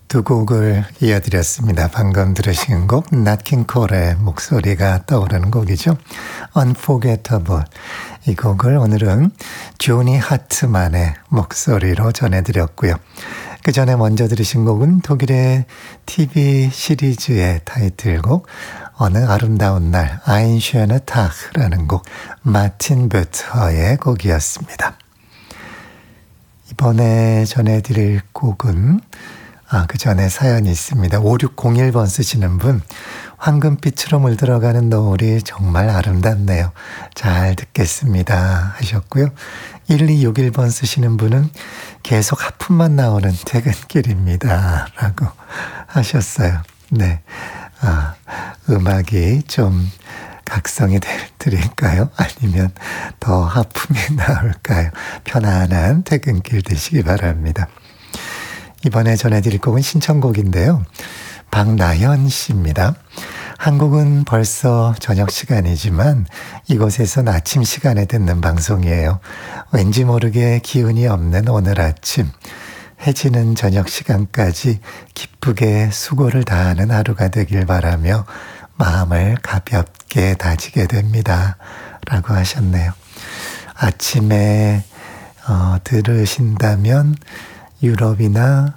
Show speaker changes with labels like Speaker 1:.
Speaker 1: 두 곡을 이어드렸습니다. 방금 들으신 곡 낫 킹 콜의 목소리가 떠오르는 곡이죠. Unforgettable. 이 곡을 오늘은 조니 하트만의 목소리로 전해드렸고요. 그 전에 먼저 들으신 곡은 독일의 TV 시리즈의 타이틀곡 어느 아름다운 날 Ein schöner Tag라는 곡 마틴 베터의 곡이었습니다. 이번에 전해드릴 곡은 그 전에 사연이 있습니다. 5601번 쓰시는 분, 황금빛으로 물들어가는 노을이 정말 아름답네요. 잘 듣겠습니다 하셨고요. 1261번 쓰시는 분은 계속 하품만 나오는 퇴근길입니다 라고 하셨어요. 네, 음악이 좀 각성이 드릴까요? 아니면 더 하품이 나올까요? 편안한 퇴근길 되시기 바랍니다. 이번에 전해드릴 곡은 신청곡인데요. 박나연 씨입니다. 한국은 벌써 저녁 시간이지만 이곳에선 아침 시간에 듣는 방송이에요. 왠지 모르게 기운이 없는 오늘 아침. 해지는 저녁 시간까지 기쁘게 수고를 다하는 하루가 되길 바라며 마음을 가볍게 다지게 됩니다. 라고 하셨네요. 아침에 들으신다면 유럽이나